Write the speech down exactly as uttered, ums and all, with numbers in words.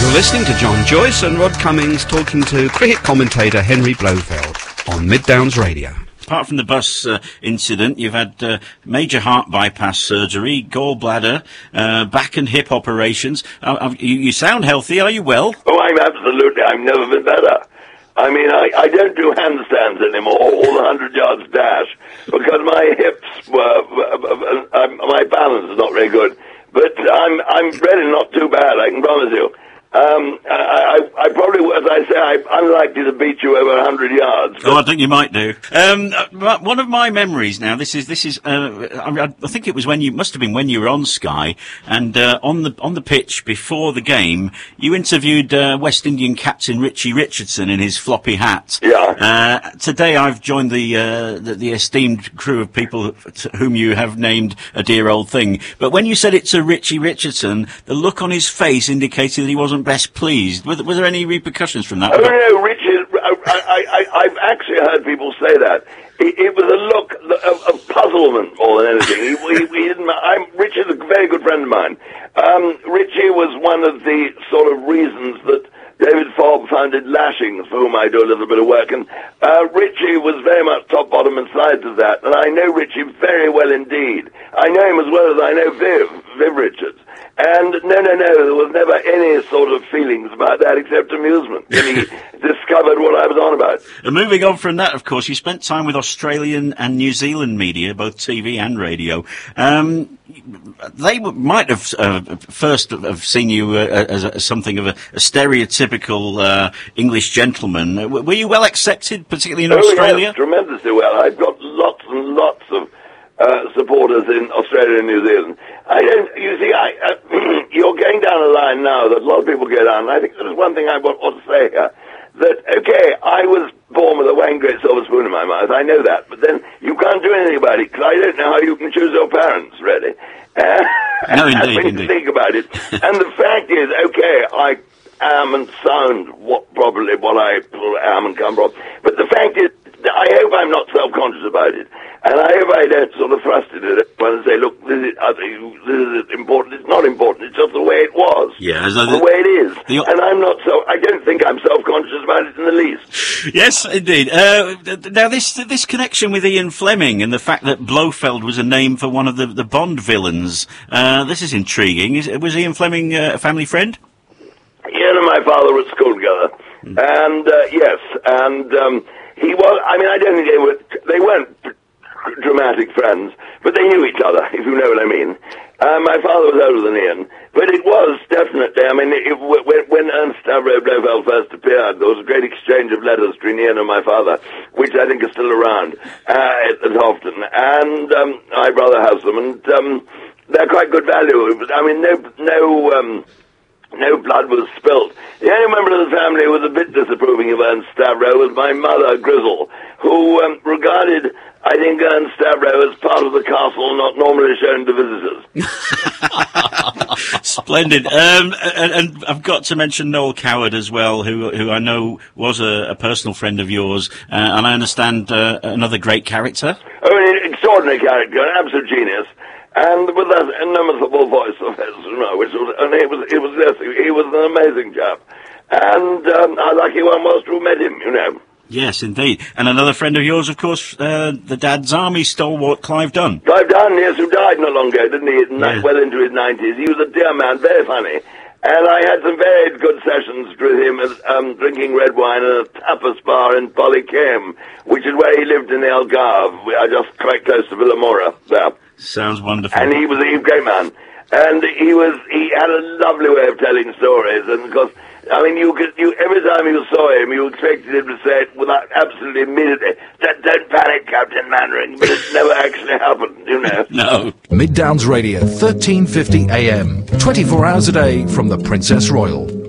You're listening to John Joyce and Rod Cummings talking to cricket commentator Henry Blofeld on Mid Downs Radio. Apart from the bus uh, incident, you've had uh, major heart bypass surgery, gallbladder, uh, back and hip operations. Uh, uh, you, you sound healthy. Are you well? Oh, I'm absolutely. I've never been better. I mean, I, I don't do handstands anymore, or the hundred yards dash, because my hips were, uh, uh, uh, my balance is not very good. But I'm I'm really not too bad, I can promise you. Um, I, I, I probably, as I say, I'm unlikely to beat you over a hundred yards. Oh, I think you might do. Um, one of my memories now. This is this is. Uh, I, I think it was when you must have been when you were on Sky and uh, on the on the pitch before the game. You interviewed uh, West Indian captain Richie Richardson in his floppy hat. Yeah. Uh, today I've joined the, uh, the the esteemed crew of people to whom you have named a dear old thing. But when you said it to Richie Richardson, the look on his face indicated that he wasn't best pleased. Were, were there any repercussions from that? Oh, no, Richard, I, I, I, I've actually heard people say that. It, it was a look of, of puzzlement more than anything. he, he, he didn't, I'm, Richard's a very good friend of mine. Um, Richie was one of the sort of reasons that David Fobb founded Lashings, for whom I do a little bit of work, and uh, Richie was very much top, bottom, and sides of that, and I know Richie very well indeed. I know him as well as I know Viv, Viv Richards. And no, no, no, there was never any sort of feelings about that except amusement when he discovered what I was on about. And moving on from that, of course, you spent time with Australian and New Zealand media, both T V and radio. Um, they w- might have uh, first have seen you uh, as, a, as something of a, a stereotypical uh, English gentleman. Uh, were you well accepted, particularly in oh, Australia? Yes, tremendously well. I've got lots and lots of Uh, supporters in Australia and New Zealand. I don't, you see, I, uh, you're going down a line now that a lot of people go down, and I think there's one thing I want, want to say here, that, okay, I was born with a Wayne Great silver spoon in my mouth, I know that, but then you can't do anything about it, because I don't know how you can choose your parents, really. Uh, no, indeed, when indeed. you think about it. And the fact is, okay, I am and sound what, probably what I am and come from, but the fact is, I hope I'm not self-conscious about it. And I hope I don't sort of thrust it at everyone and say, look, this is, uh, this is important. It's not important. It's just the way it was. Yeah, so the, the way it is. The, and I'm not so, I don't think I'm self-conscious about it in the least. Yes, indeed. Uh, now, this this connection with Ian Fleming and the fact that Blofeld was a name for one of the, the Bond villains, uh, this is intriguing. Is, was Ian Fleming uh, a family friend? Ian and my father were at school together. Mm. And, uh, yes, and um, he was, I mean, I don't think they were, they weren't dramatic friends, but they knew each other, if you know what I mean. Uh, my father was older than Ian, but it was definitely, I mean, it, when, when Ernst Stavro Blofeld first appeared, there was a great exchange of letters between Ian and my father, which I think is still around uh, as often, and um, my brother has them, and um, they're quite good value. I mean, no, no, um, no blood was spilt. The only member of the family who was a bit disapproving of Ernst Stavro was my mother, Grizzle, who um, regarded, I think, Ernst Stavro as part of the castle not normally shown to visitors. Splendid. Um, and, and I've got to mention Noel Coward as well, who who I know was a, a personal friend of yours, uh, and I understand uh, another great character. Oh, an extraordinary character, an absolute genius. And with that inimitable voice of his, you know, which was, and he was, he was, yes, he was an amazing chap. And um, how lucky one was to have met him, you know. Yes, indeed. And another friend of yours, of course, uh, the Dad's Army stalwart, Clive Dunn. Clive Dunn, yes, who died not long ago, didn't he? Yeah. Well into his nineties. He was a dear man, very funny. And I had some very good sessions with him, um, drinking red wine at a tapas bar in Ballycame, which is where he lived in the Algarve, just quite close to Villamora, there. Sounds wonderful. And he was a great man. And he was, he had a lovely way of telling stories, and because, I mean, you could, you, every time you saw him, you expected him to say it without absolutely immediately, don't, don't panic, Captain Mannering, but it never actually happened, you know. No. Mid Downs Radio, thirteen fifty A M, twenty-four hours a day from the Princess Royal.